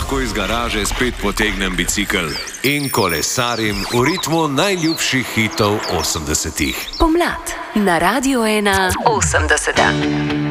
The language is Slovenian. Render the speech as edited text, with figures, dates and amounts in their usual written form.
lahko iz garaže spet potegnem bicikel in kolesarim v ritmu najljubših hitov 80-ih. Pomlad na Radio 1 80.